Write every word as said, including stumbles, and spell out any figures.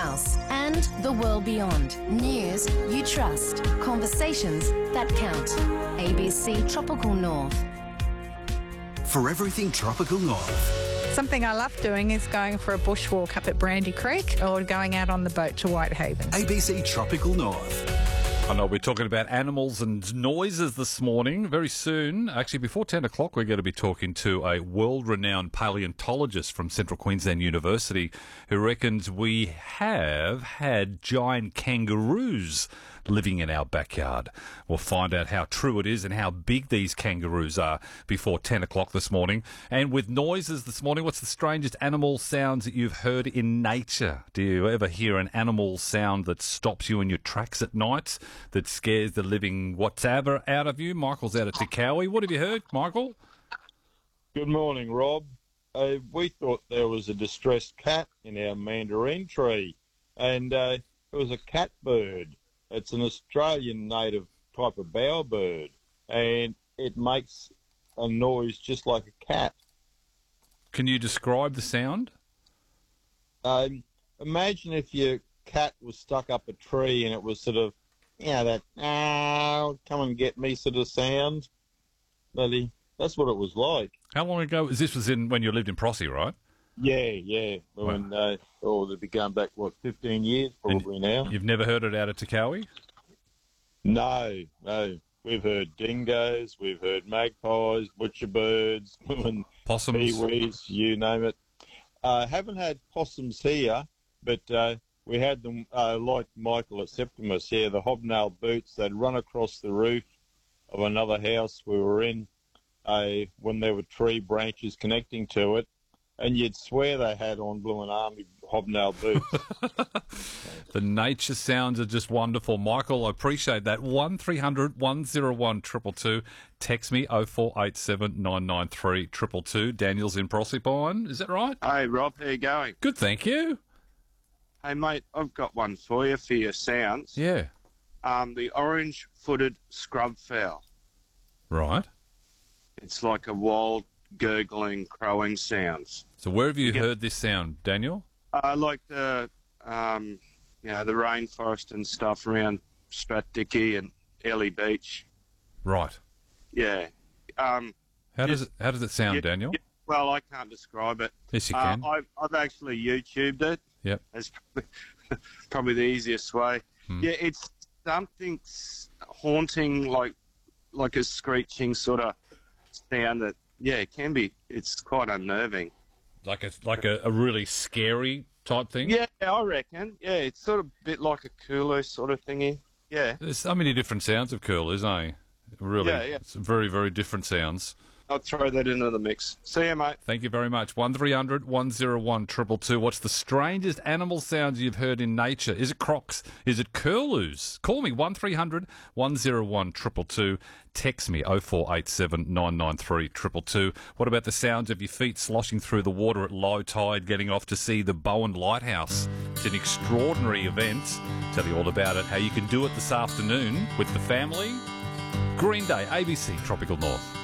house, and the world beyond. News you trust. Conversations that count. A B C Tropical North. For everything Tropical North. Something I love doing is going for a bushwalk up at Brandy Creek or going out on the boat to Whitehaven. A B C Tropical North. I know we're talking about animals and noises this morning. Very soon, actually before ten o'clock, we're going to be talking to a world-renowned paleontologist from Central Queensland University who reckons we have had giant kangaroos living in our backyard. We'll find out how true it is and how big these kangaroos are before ten o'clock this morning. And with noises this morning, what's the strangest animal sounds that you've heard in nature? Do you ever hear an animal sound that stops you in your tracks at night, that scares the living whatever out of you? Michael's out at Tekawi. What have you heard, Michael? Good morning, Rob. Uh, we thought there was a distressed cat in our mandarin tree, and uh, it was a catbird. It's an Australian native type of bowerbird, and it makes a noise just like a cat. Can you describe the sound? Um, imagine if your cat was stuck up a tree and it was sort of, you know, that, ah, come and get me sort of sound. Really, that's what it was like. How long ago? This was in when you lived in Prossie, right? Yeah, yeah. When, uh, oh, they'd be going back, what, fifteen years probably And now. You've never heard it out at Tekawi? No, no. We've heard dingoes, we've heard magpies, butcherbirds, and Possums? peewees, you name it. Uh, haven't had possums here, but uh, we had them, uh, like Michael at Septimus, yeah, the hobnail boots. They'd run across the roof of another house we were in uh, when there were tree branches connecting to it, and you'd swear they had on Blue and Army hobnail boots. The nature sounds are just wonderful. Michael, I appreciate that. one three hundred one oh one two two two. Text me oh four eight seven nine nine three two two two. Daniel's in Proserpine. Is that right? Hey, Rob, how you going? Good, thank you. Hey, mate, I've got one for you for your sounds. Yeah. Um, the orange-footed scrub fowl. Right. It's like a wild, gurgling, crowing sounds. So where have you, You get- heard this sound, Daniel? I like the, um, you know, the rainforest and stuff around Stratdickey and Ellie Beach. Right. Yeah. Um, How does Just- it How does it sound, yeah, Daniel? yeah, well, I can't describe it. Yes, you Uh, can. I've, I've actually YouTubed it. Yep. It's probably, probably the easiest way. Hmm. Yeah, it's something s- haunting, like like a screeching sort of sound that, yeah, it can be. It's quite unnerving. Like a like a, a really scary type thing. Yeah, I reckon. Yeah, it's sort of a bit like a Kulu sort of thingy. Yeah. There's so many different sounds of curlers, eh? Really. Yeah, yeah. It's very, very different sounds. I'll throw that into the mix. See you, mate. Thank you very much. one three hundred one oh one two two two. What's the strangest animal sounds you've heard in nature? Is it crocs? Is it curlews? Call me one three hundred one oh one two two two. Text me oh four eight seven nine nine three two two two. What about the sounds of your feet sloshing through the water at low tide, getting off to see the Bowen Lighthouse? It's an extraordinary event. Tell you all about it, how you can do it this afternoon with the family. Green Day, A B C Tropical North.